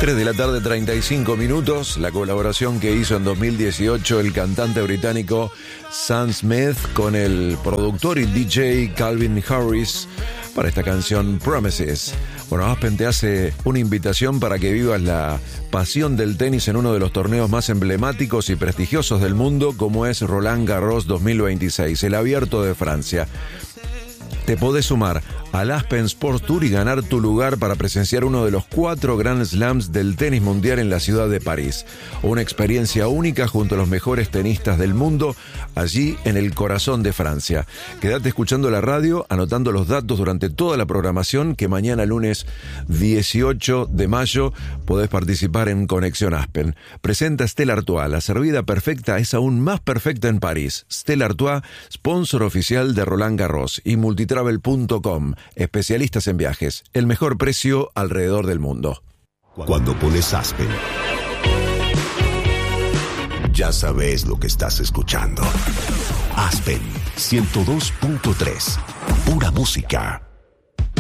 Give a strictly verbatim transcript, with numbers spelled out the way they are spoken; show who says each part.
Speaker 1: tres de la tarde, treinta y cinco minutos. La colaboración que hizo en dos mil dieciocho el cantante británico Sam Smith con el productor y D J Calvin Harris para esta canción Promises. Bueno, Aspen te hace una invitación para que vivas la pasión del tenis en uno de los torneos más emblemáticos y prestigiosos del mundo, como es Roland Garros dos mil veintiséis, el Abierto de Francia. Te podés sumar al Aspen Sports Tour y ganar tu lugar para presenciar uno de los cuatro Grand Slams del tenis mundial en la ciudad de París. Una experiencia única junto a los mejores tenistas del mundo, allí en el corazón de Francia. Quédate escuchando la radio, anotando los datos durante toda la programación, que mañana lunes dieciocho de mayo podés participar en Conexión Aspen. Presenta Stella Artois, la servida perfecta es aún más perfecta en París. Stella Artois, sponsor oficial de Roland Garros y multitravel punto com. Especialistas en viajes, el mejor precio alrededor del mundo.
Speaker 2: Cuando pones Aspen, ya sabes lo que estás escuchando. Aspen ciento dos punto tres, pura música.